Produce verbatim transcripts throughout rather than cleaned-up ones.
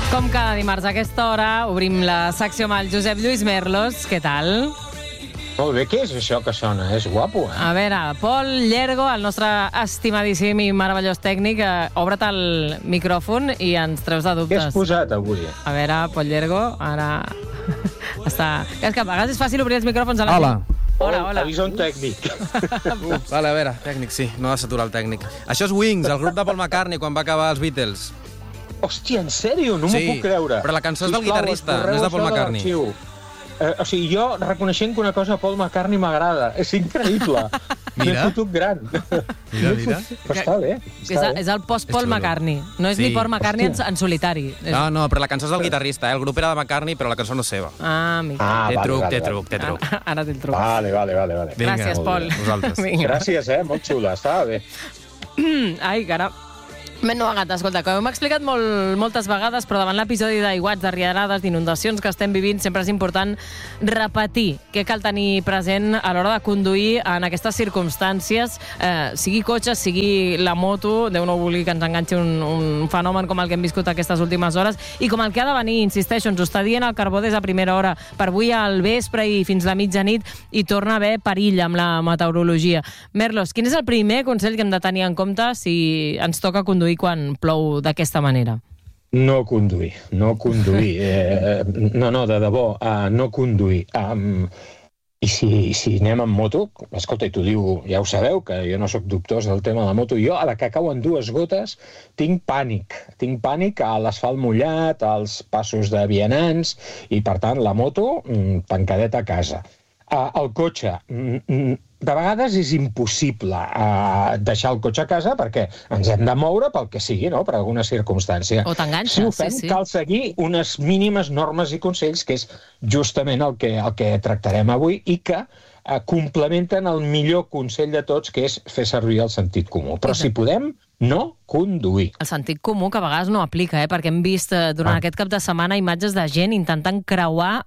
Com cada dimarts a aquesta hora, obrim la secció amb el Josep Lluís Merlos. Què tal? Molt bé, què és això que sona? És guapo, eh? A veure, Pol Llergo, el nostre estimadíssim i meravellós tècnic, eh, obre't el micròfon i ens treus de Què dubtes. has posat avui? A veure, Pol Llergo, ara... Està... És que a vegades és fàcil obrir els micròfons a la Hola. gent. Hola, hola. Avisa un tècnic. Uh, vale, a veure, tècnic, sí, no ha de saturar el tècnic. Això és Wings, el grup de Paul McCartney quan va acabar els Beatles. Hòstia, en sèrio? No m'ho Sí, puc creure. però la cançó és del Sisplau, guitarrista, esborreu no és de Paul això McCartney. l'arxiu. Eh, o sigui, jo reconeixent que una cosa a Paul McCartney m'agrada. És increïble. M'he Mira. fotut gran. Mira, mira. Però està bé. És, Està bé. és el post-Paul És xulo. McCartney. No és Sí. ni Paul McCartney en, Hòstia. en solitari. És... No, no, però la cançó és del guitarrista, eh? El grup era de McCartney, però la cançó no és seva. Ah, amic. Ah, té vale, truc, vale, té vale. truc, té truc. Ara, ara té el truc. Vale, vale, vale. vale. Vinga, Gràcies, molt Pol. bé. Vosaltres. Vinga. Gràcies, eh? Molt xula, estava bé. Ai, cara. Ben no, gata, escolta, que ho hem explicat molt, moltes vegades, però davant l'episodi d'aiguats, de rialades, d'inundacions que estem vivint, sempre és important repetir què cal tenir present a l'hora de conduir en aquestes circumstàncies, eh, sigui cotxe, sigui la moto, Déu no vulgui que ens enganxi un, un fenomen com el que hem viscut aquestes últimes hores, i com el que ha de venir, insisteixo, ens ho està dient el Carbó des de primera hora, per avui al vespre i fins la mitjanit, i torna a haver perill amb la meteorologia. Merlos, quin és el primer consell que hem de tenir en compte si ens toca conduir quan plou d'aquesta manera? No conduir, no conduir. Eh, no, no, de debò, uh, no conduir. Um, I si, si anem amb moto, escolta, i t'ho diu, ja ho sabeu, que jo no sóc dubtós del tema de la moto, jo a la que cauen dues gotes tinc pànic. Tinc pànic a l'asfalt mullat, als passos de vianants, i per tant la moto, mm, tancadeta a casa. Uh, el cotxe, mm, mm, de vegades és impossible uh, deixar el cotxe a casa perquè ens hem de moure pel que sigui, no? Per alguna circumstància. O t'enganxes, Si ho fem, sí, sí. cal seguir unes mínimes normes i consells, que és justament el que, el que tractarem avui, i que uh, complementen el millor consell de tots, que és fer servir el sentit comú. Però si podem, no conduir. El sentit comú que a vegades no aplica, eh? Perquè hem vist eh, durant Ah. aquest cap de setmana imatges de gent intentant creuar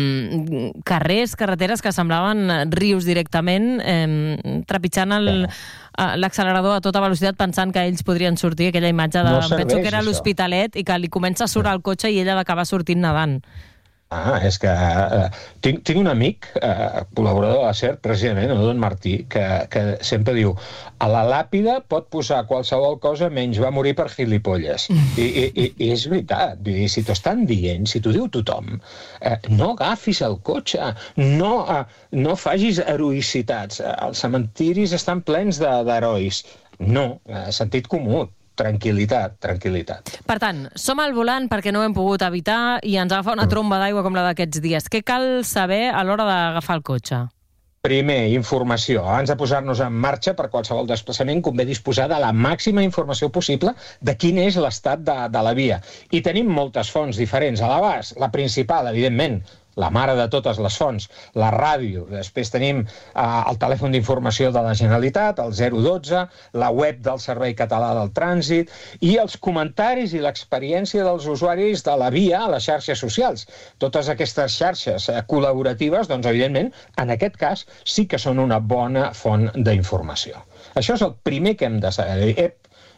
mm, carrers, carreteres que semblaven eh, rius directament, eh, trepitjant el- eh, l'accelerador a tota velocitat pensant que ells podrien sortir. Aquella imatge de... No em penso serveix, que era això. l'Hospitalet i que li comença a surar el cotxe i ella ha d'acabar sortint nedant. Ah, és que uh, tinc, tinc un amic, uh, col·laborador de la SER, precisament, el Don Martí, que, que sempre diu a la làpida pot posar qualsevol cosa menys va morir per gilipolles. I, i, i, i és veritat, vull dir, si t'ho estan dient, si t'ho diu tothom, uh, no agafis el cotxe, no, uh, no fagis heroïcitats. Uh, els cementiris estan plens de- d'herois. No, uh, sentit comú. Tranquil·litat, tranquil·litat. Per tant, som al volant perquè no ho hem pogut evitar i ens agafa una tromba d'aigua com la d'aquests dies. Què cal saber a l'hora d'agafar el cotxe? Primer, informació. Abans de posar-nos en marxa per qualsevol desplaçament, convé disposar de la màxima informació possible de quin és l'estat de, de la via. I tenim moltes fonts diferents a l'abast. La principal, evidentment, la mare de totes les fonts, la ràdio. Després tenim eh, el telèfon d'informació de la Generalitat, el zero dotze, la web del Servei Català del Trànsit i els comentaris i l'experiència dels usuaris de la via a les xarxes socials. Totes aquestes xarxes eh, col·laboratives, doncs, evidentment, en aquest cas, sí que són una bona font d'informació. Això és el primer que hem de saber. Ep,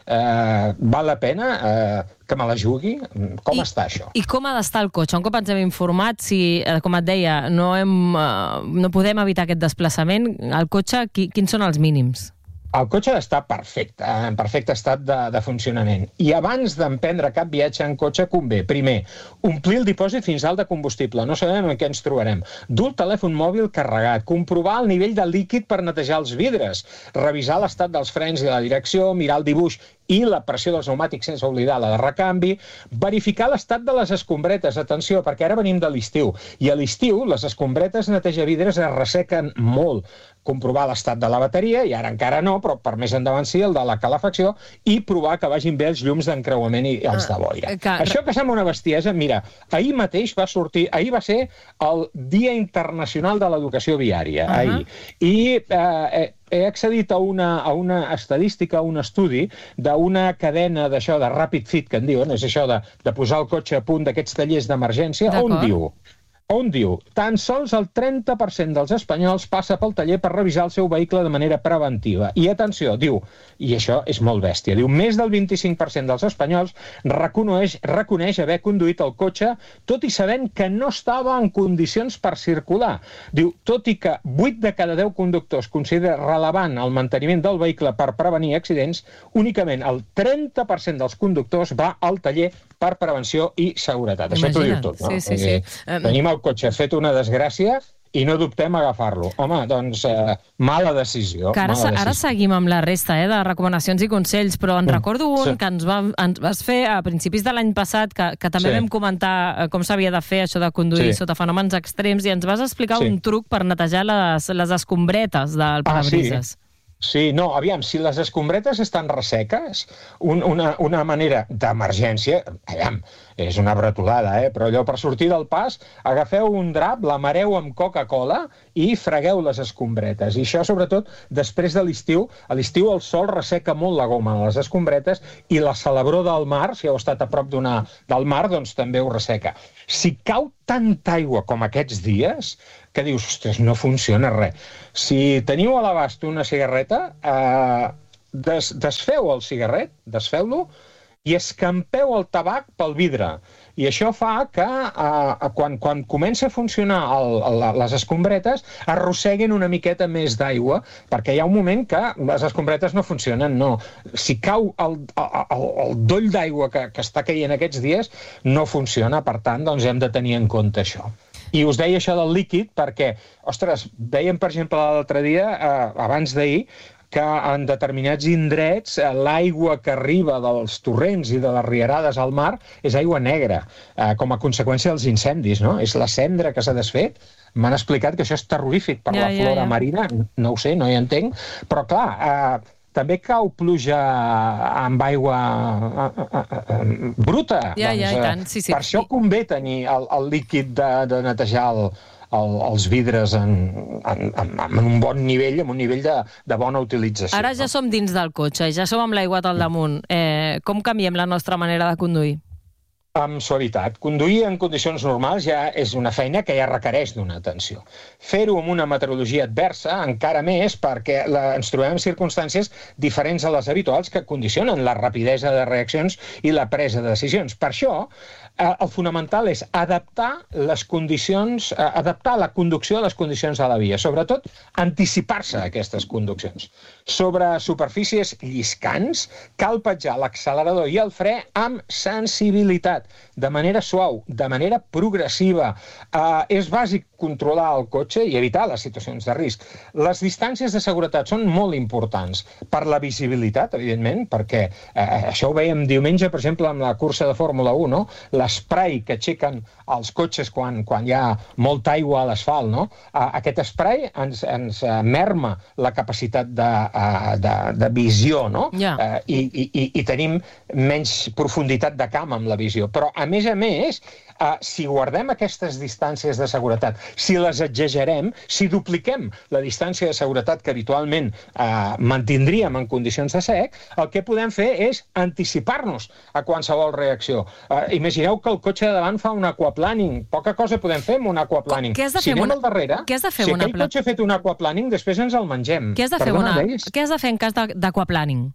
eh, val la pena eh, que me la jugui? Com I, està això? I com ha d'estar el cotxe? Un cop ens hem informat, si, eh, com et deia, no, hem, eh, no podem evitar aquest desplaçament, el cotxe, qui, quins són els mínims? El cotxe ha d'estar perfecte, en perfecte estat de, de funcionament. I abans d'emprendre cap viatge en cotxe convé, primer, omplir el dipòsit fins alt de combustible, no sabem en què ens trobarem, dur el telèfon mòbil carregat, comprovar el nivell de líquid per netejar els vidres, revisar l'estat dels frens i la direcció, mirar el dibuix i la pressió dels pneumàtics sense oblidar la de recanvi, verificar l'estat de les escombretes, atenció, perquè ara venim de l'estiu, i a l'estiu les escombretes netejavidres es ressequen molt, comprovar l'estat de la bateria, i ara encara no, però per més endavant sí, el de la calefacció, i provar que vagin bé els llums d'encreuament i els de boira. Ah, que... Això que sembla una bestiesa, mira, ahir mateix va sortir, ahir va ser el Dia Internacional de l'Educació Viària, Uh-huh. ahir, i eh, he accedit a una, a una estadística, a un estudi d'una cadena d'això de Rapid Fit, que en diuen, és això de, de posar el cotxe a punt d'aquests tallers d'emergència, on diu on diu, tan sols el trenta per cent dels espanyols passa pel taller per revisar el seu vehicle de manera preventiva. I atenció, diu, i això és molt bèstia, diu, més del vint-i-cinc per cent dels espanyols reconeix, reconeix haver conduït el cotxe tot i sabent que no estava en condicions per circular. Diu, tot i que vuit de cada deu conductors considera relevant el manteniment del vehicle per prevenir accidents, únicament el trenta per cent dels conductors va al taller per prevenció i seguretat. Imagina't. Això t'ho diu tot, no? Sí, sí, sí. Um... Tenim el cotxe fet una desgràcia i no dubtem a agafar-lo. Home, doncs, eh, mala decisió. Que ara, mala decisió. Ara seguim amb la resta eh, de recomanacions i consells, però en mm, recordo un sí. que ens, va, ens vas fer a principis de l'any passat, que, que també sí. vam comentar com s'havia de fer això de conduir sí. sota fenòmens extrems, i ens vas explicar sí. un truc per netejar les, les escombretes del parabrises. Ah, sí? Sí, no, aviam, si les escombretes estan resseques, un, una, una manera d'emergència, aviam, és una bretolada, eh? Però allò per sortir del pas, agafeu un drap, l'amareu amb Coca-Cola i fregueu les escombretes. I això, sobretot, després de l'estiu, a l'estiu el sol resseca molt la goma a les escombretes i la celebró del mar, si heu estat a prop d'una del mar, doncs també ho resseca. Si cau tanta aigua com aquests dies, que dius, ostres, no funciona res. Si teniu a l'abast una cigarreta, eh, des, desfeu el cigarret, desfeu-lo, i escampeu el tabac pel vidre. I això fa que eh, quan, quan comença a funcionar el, el, les escombretes arrosseguin una miqueta més d'aigua, perquè hi ha un moment que les escombretes no funcionen, no. Si cau el, el, el doll d'aigua que, que està caient aquests dies, no funciona, per tant, doncs hem de tenir en compte això. I us deia això del líquid perquè, ostres, dèiem, per exemple, l'altre dia, eh, abans d'ahir, que en determinats indrets l'aigua que arriba dels torrents i de les rierades al mar és aigua negra, eh, com a conseqüència dels incendis, no? És la cendra que s'ha desfet. M'han explicat que això és terrorífic per ja, la flora ja, ja. marina, no ho sé, no hi entenc, però clar, eh, també cau pluja amb aigua uh, uh, uh, bruta. Ja, doncs, ja, i tant, sí, sí. Per això convé tenir el, el líquid de, de netejar el, el, els vidres en, en, en, en un bon nivell, en un nivell de, de bona utilització. Ara ja no? som dins del cotxe, ja som amb l'aigua al damunt. Eh, com canviem la nostra manera de conduir? Amb suavitat. Conduir en condicions normals ja és una feina que ja requereix d'una atenció. Fer-ho amb una meteorologia adversa encara més perquè la, ens trobem en circumstàncies diferents a les habituals que condicionen la rapidesa de reaccions i la presa de decisions. Per això, eh, el fonamental és adaptar les condicions, eh, adaptar la conducció a les condicions de la via. Sobretot, anticipar-se a aquestes conduccions. Sobre superfícies lliscants, cal petjar l'accelerador i el fre amb sensibilitat, de manera suau, de manera progressiva. Uh, és bàsic controlar el cotxe i evitar les situacions de risc. Les distàncies de seguretat són molt importants per la visibilitat, evidentment, perquè uh, això ho veiem diumenge, per exemple, amb la cursa de Fórmula u, no? L'esprai que aixequen els cotxes quan, quan hi ha molta aigua a l'asfalt, no? Uh, aquest esprai ens, ens uh, merma la capacitat de, uh, de, de visió, no? Yeah. Uh, i, i, I tenim menys profunditat de camp amb la visió. Però, a més a més, uh, si guardem aquestes distàncies de seguretat, si les exagerem, si dupliquem la distància de seguretat que habitualment uh, mantindríem en condicions de sec, el que podem fer és anticipar-nos a qualsevol reacció. Uh, imagineu que el cotxe de davant fa un aquaplaning. Poca cosa podem fer amb un aquaplaning. Què has de fer si anem una... al darrere, Què has de fer si una... aquell cotxe ha fet un aquaplaning, després ens el mengem. Què has de fer, Perdona, una... Què has de fer en cas d'aquaplaning?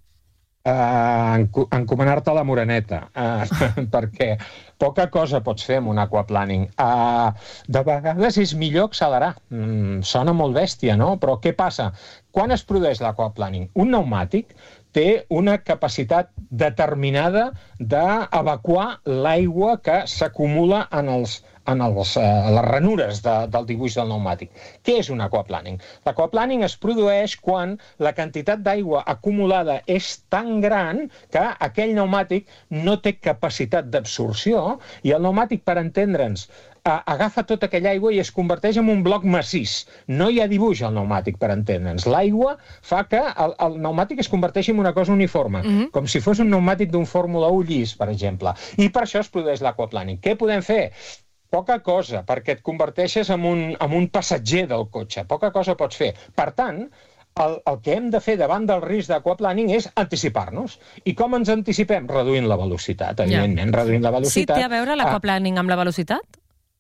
Uh, encomanar-te la moreneta, uh, perquè poca cosa pots fer amb un aquaplaning. Uh, de vegades és millor accelerar. Mm, sona molt bèstia, no? Però què passa? Quan es produeix l'aquaplaning? Un pneumàtic té una capacitat determinada d'evacuar l'aigua que s'acumula en els en els, uh, les ranures de, del dibuix del pneumàtic. Què és un aquaplaning? L'aquaplaning es produeix quan la quantitat d'aigua acumulada és tan gran que aquell pneumàtic no té capacitat d'absorció i el pneumàtic, per entendre'ns, uh, agafa tota aquella aigua i es converteix en un bloc massís. No hi ha dibuix al pneumàtic, per entendre'ns. L'aigua fa que el, el pneumàtic es converteixi en una cosa uniforme, mm-hmm. com si fos un pneumàtic d'un Fórmula u llis, per exemple. I per això es produeix l'aquaplaning. Què podem fer? Poca cosa, perquè et converteixes en un, en un passatger del cotxe. Poca cosa pots fer. Per tant, el, el que hem de fer davant del risc d'aquaplaning és anticipar-nos. I com ens anticipem? Reduint la velocitat, evidentment. Ja. Reduint la velocitat. Sí, té a veure l'aquaplaning amb la velocitat?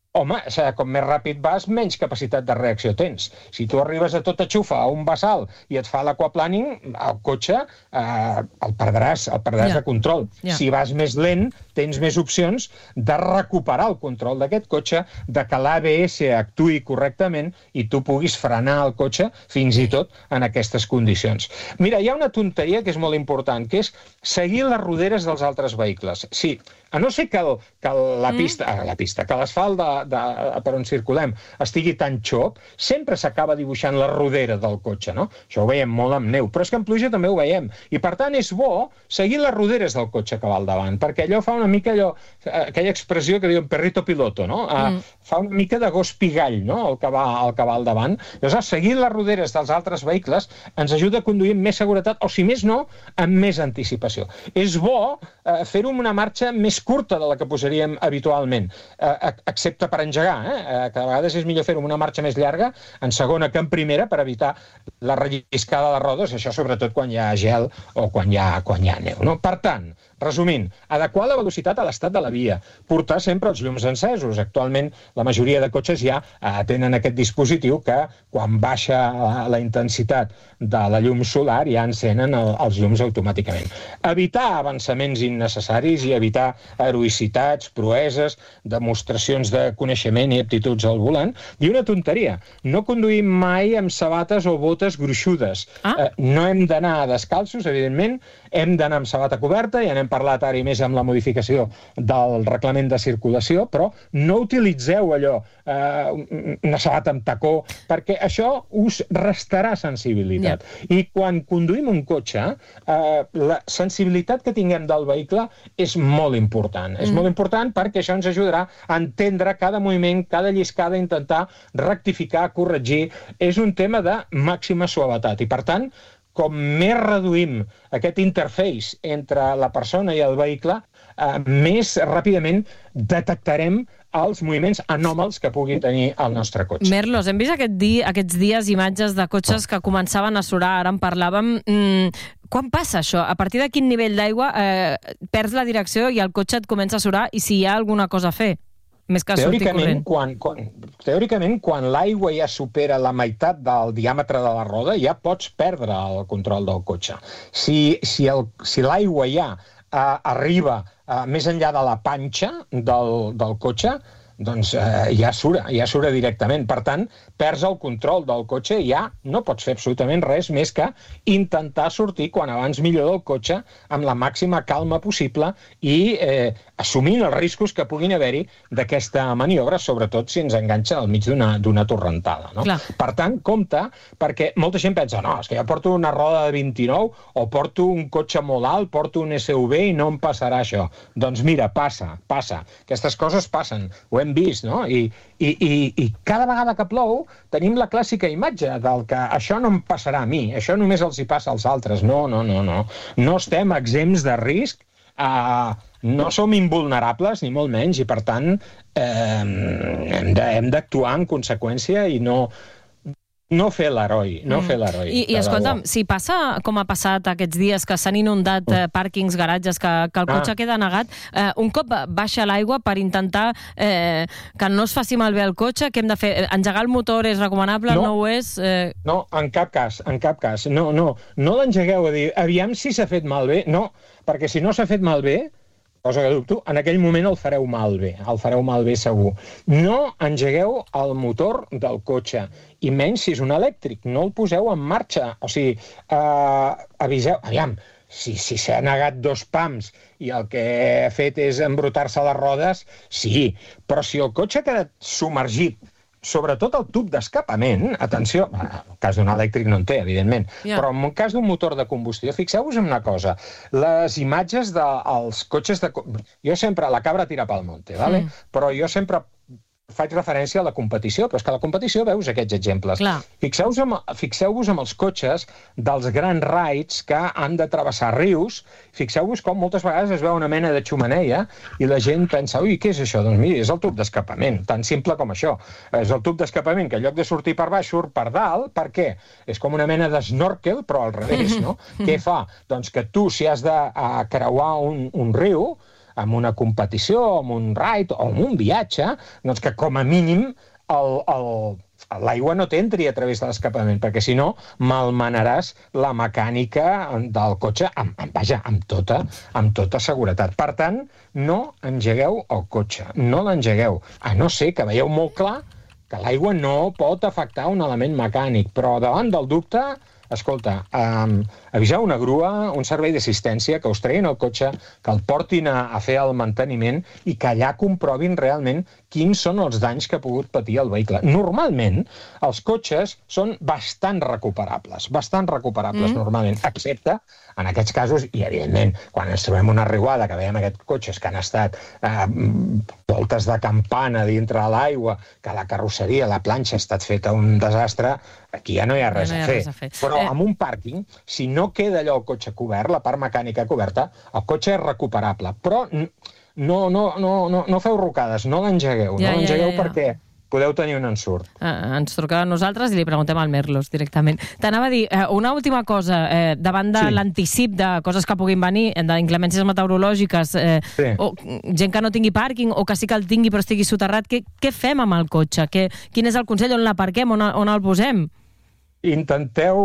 Home, com més ràpid vas, menys capacitat de reacció tens. Si tu arribes a tota xufa a un bassal i et fa l'aquaplaning, el cotxe eh, el perdràs, el perdràs yeah. de control. Yeah. Si vas més lent, tens més opcions de recuperar el control d'aquest cotxe, de que l'A B S actuï correctament i tu puguis frenar el cotxe fins i tot en aquestes condicions. Mira, hi ha una tonteria que és molt important, que és seguir les roderes dels altres vehicles. Sí, a no ser que, el, que la pista, mm. la pista, que l'asfalt de, de, per on circulem estigui tan xop, sempre s'acaba dibuixant la rodera del cotxe, no? Això ho veiem molt amb neu, però és que en pluja també ho veiem. I per tant és bo seguir les roderes del cotxe que va al davant, perquè allò fa una mica allò, aquella expressió que diuen perrito piloto, no? Mm. Fa una mica de gos pigall, no? El que va, el que va al davant. Llavors, seguir les roderes dels altres vehicles ens ajuda a conduir amb més seguretat, o si més no, amb més anticipació. És bo eh, fer-ho amb una marxa més curta de la que posaríem habitualment, eh, excepte per engegar, eh? que a vegades és millor fer-ho amb una marxa més llarga, en segona que en primera, per evitar la relliscada de les rodes, això sobretot quan hi ha gel o quan hi ha, quan hi ha neu. No? Per tant, resumint, adequar la velocitat a l'estat de la via, portar sempre els llums encesos. Actualment, la majoria de cotxes ja eh, tenen aquest dispositiu que, quan baixa la, la intensitat de la llum solar, ja encenen el, els llums automàticament. Evitar avançaments innecessaris i evitar heroïcitats, proeses, demostracions de coneixement i aptituds al volant. I una tonteria, no conduir mai amb sabates o botes gruixudes. Ah. Eh, no hem d'anar descalços, evidentment, hem d'anar amb sabata coberta, ja n'hem parlat ara i més amb la modificació del reglament de circulació, però no utilitzeu allò, eh, una sabata amb tacó, perquè això us restarà sensibilitat. Yeah. I quan conduïm un cotxe, eh, la sensibilitat que tinguem del vehicle és molt important. Mm. És molt important perquè això ens ajudarà a entendre cada moviment, cada lliscada, intentar rectificar, corregir. És un tema de màxima suavetat i, per tant, com més reduïm aquest interface entre la persona i el vehicle, eh, més ràpidament detectarem els moviments anòmals que pugui tenir el nostre cotxe. Merlos, hem vist aquest dia, aquests dies imatges de cotxes que començaven a surar, ara en parlàvem. Mm, quan passa això? A partir de quin nivell d'aigua eh, perds la direcció i el cotxe et comença a surar, i si hi ha alguna cosa a fer? Més que sortir corrent. Quan, quan, teòricament, quan l'aigua ja supera la meitat del diàmetre de la roda, ja pots perdre el control del cotxe. Si, si, el, si l'aigua ja eh, arriba eh, més enllà de la panxa del, del cotxe, doncs eh, ja sura, ja sura directament. Per tant, perds el control del cotxe i ja no pots fer absolutament res més que intentar sortir quan abans millor del cotxe amb la màxima calma possible i eh, assumint els riscos que puguin haver-hi d'aquesta maniobra, sobretot si ens enganxa al mig d'una torrentada. No? Per tant, compte, perquè molta gent pensa, no, és que jo porto una roda de vint-i-nou o porto un cotxe molt alt, porto un S U V i no em passarà això. Doncs mira, passa, passa. Aquestes coses passen. Ho hem vist, no? I, i, i, i cada vegada que plou tenim la clàssica imatge del que això no em passarà a mi, això només els hi passa als altres. No, no, no, no. No estem exempts de risc, eh, no som invulnerables, ni molt menys, i per tant eh, hem d'actuar en conseqüència i no... No fer l'heroi, no mm. fer l'heroi. I, i escolta'm, si passa com ha passat aquests dies, que s'han inundat eh, pàrquings, garatges, que, que el cotxe ah. queda negat, eh, un cop baixa l'aigua per intentar eh, que no es faci malbé el cotxe, què hem de fer? Engegar el motor és recomanable? No, no ho és? Eh... No, en cap cas, en cap cas. No, no, no l'engegueu a dir, aviam si s'ha fet malbé. No, perquè si no s'ha fet malbé, cosa que dubto, en aquell moment el fareu malbé, el fareu malbé segur. No engegueu el motor del cotxe, i menys si és un elèctric, no el poseu en marxa. O sigui, eh, aviseu, aviam, si si s'ha negat dos pams i el que ha fet és embrutar-se les rodes, sí, però si el cotxe ha quedat submergit, sobretot el tub d'escapament, atenció, en el cas d'un elèctric no en té, evidentment, yeah. però en el cas d'un motor de combustió, fixeu-vos en una cosa, les imatges dels cotxes de... Jo sempre, la cabra tira pel monte, ¿vale? Mm. però jo sempre faig referència a la competició, però és que a la competició veus aquests exemples. Fixeu-vos amb, fixeu-vos amb els cotxes dels grans raids que han de travessar rius, fixeu-vos com moltes vegades es veu una mena de xumaneia i la gent pensa, ui, què és això? Doncs mira, és el tub d'escapament, tan simple com això. És el tub d'escapament que en lloc de sortir per baix surt per dalt, per què? És com una mena d'snorkel, però al revés, no? Què fa? Doncs que tu, si has de uh, creuar un, un riu, amb una competició, amb un ride o amb un viatge, doncs que com a mínim el, el, l'aigua no t'entri a través de l'escapament, perquè si no malmenaràs la mecànica del cotxe, amb, amb, vaja, amb tota, amb tota seguretat. Per tant, no engegueu el cotxe, no l'engegueu, a no ser que veieu molt clar que l'aigua no pot afectar un element mecànic, però davant del dubte, escolta, um, avisar una grua, un servei d'assistència, que us treguin el cotxe, que el portin a, a fer el manteniment i que allà comprovin realment quins són els danys que ha pogut patir el vehicle. Normalment, els cotxes són bastant recuperables, bastant recuperables mm. normalment, excepte en aquests casos, i evidentment, quan ens trobem una riuada, que veiem aquests cotxes que han estat eh, voltes de campana dintre de l'aigua, que la carrosseria, la planxa ha estat feta un desastre, aquí ja no hi ha res, no hi ha a, fer. res a fer. Però eh... amb un pàrquing, si no queda allò el cotxe cobert, la part mecànica coberta, el cotxe és recuperable. Però no, no, no, no, no feu rocades, no l'engegueu, ja, no l'engegueu ja, ja, ja. perquè podeu tenir un ensurt. Eh, ens truqueu a nosaltres i li preguntem al Merlos directament. T'anava a dir, eh, una última cosa, eh, davant de sí. l'anticip de coses que puguin venir, d'inclemències meteorològiques, eh, sí. o gent que no tingui pàrquing o que sí que el tingui però estigui soterrat, què, què fem amb el cotxe? Què, quin és el consell? On l'aparquem? On, on el posem? Intenteu...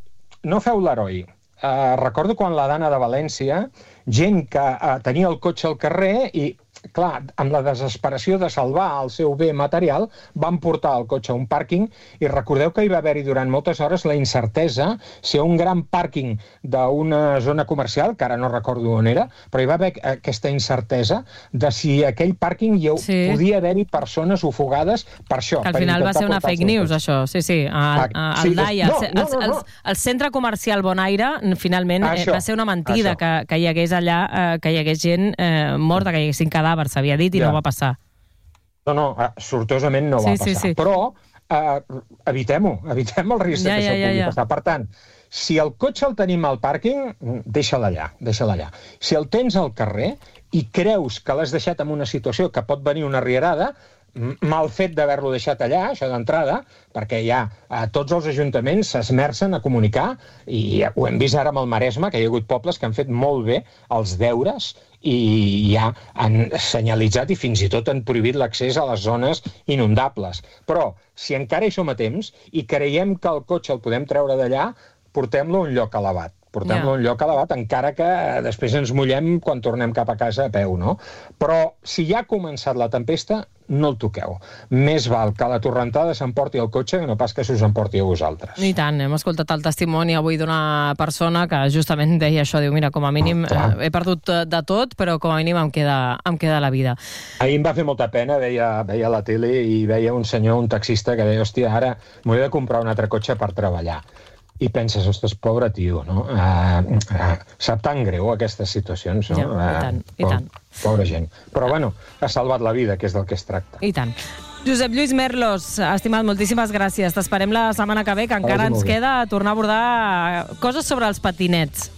No feu l'heroi. Uh, recordo quan la Dana de València, gent que uh, tenia el cotxe al carrer i, clar, amb la desesperació de salvar el seu bé material, van portar el cotxe a un pàrquing i recordeu que hi va haver-hi durant moltes hores la incertesa si a un gran pàrquing d'una zona comercial, que ara no recordo on era, però hi va haver aquesta incertesa de si aquell pàrquing hi sí. podia haver-hi persones ofegades per això. Que al final va ser una fake news, això. Sí, sí. Al, al sí, Daia, no, no, no, no. El, el centre comercial Bonaire, finalment, això, va ser una mentida que, que hi hagués allà, eh, que hi hagués gent eh, morta, que hi haguessin cadàvers, s'havia dit, i ja. no va passar. No, no, sortosament no sí, va passar. Sí, sí. Però eh, evitem-ho, evitem el risc ja, que ja, això ja, pugui ja. passar. Per tant, si el cotxe el tenim al pàrquing, deixa-l allà, deixa-l allà. Si el tens al carrer i creus que l'has deixat en una situació que pot venir una rierada, mal fet d'haver-lo deixat allà, això d'entrada, perquè ja eh, tots els ajuntaments s'esmercen a comunicar, i ho hem vist ara amb el Maresme, que hi ha hagut pobles que han fet molt bé els deures i ja han senyalitzat i fins i tot han prohibit l'accés a les zones inundables. Però, si encara hi som a temps i creiem que el cotxe el podem treure d'allà, portem-lo a un lloc elevat. Portem-lo a un lloc elevat, encara que després ens mullem quan tornem cap a casa a peu, no? Però si ja ha començat la tempesta, no el toqueu. Més val que la torrentada s'emporti el cotxe que no pas que s'us emporti a vosaltres. I tant, hem escoltat el testimoni avui d'una persona que justament deia això, diu, mira, com a mínim oh, eh, he perdut de tot, però com a mínim em queda, em queda la vida. Ahir em va fer molta pena, veia, veia la tele i veia un senyor, un taxista, que deia, hòstia, ara m'ho he de comprar un altre cotxe per treballar. I penses, ostres, pobre tio, no? Uh, uh, sap tan greu aquestes situacions, no? Ja, i tant, uh, i tant. Pobra gent. Però, bueno, ha salvat la vida, que és del que es tracta. I tant. Josep Lluís Merlos, estimat, moltíssimes gràcies. T'esperem la setmana que ve, que encara ens queda tornar a abordar coses sobre els patinets.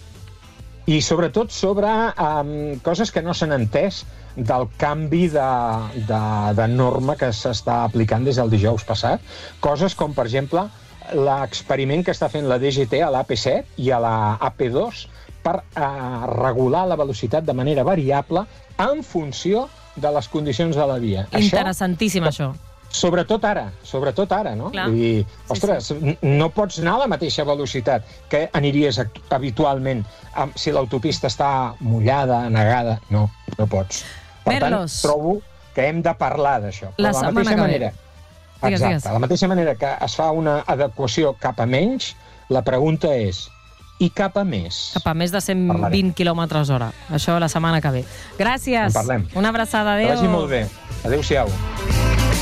I sobretot sobre um, coses que no s'han entès del canvi de, de, de norma que s'està aplicant des del dijous passat. Coses com, per exemple, l'experiment que està fent la D G T a l'A P set i a la A P dos per eh, regular la velocitat de manera variable en funció de les condicions de la via. Interessantíssim, això. això. Sobretot ara, sobretot ara, no? Clar. Vull dir, ostres, sí, sí. no pots anar a la mateixa velocitat que aniries habitualment si l'autopista està mullada, negada. No, no pots. Per Merlos. tant, trobo que hem de parlar d'això. La setmana que ve. Exacte. Digues, digues. De la mateixa manera que es fa una adequació cap a menys, la pregunta és, i cap a més? Cap a més de cent vint quilòmetres hora. Això la setmana que ve. Gràcies. En parlem. Una abraçada. Adéu. Que vagi molt bé. Adéu-siau.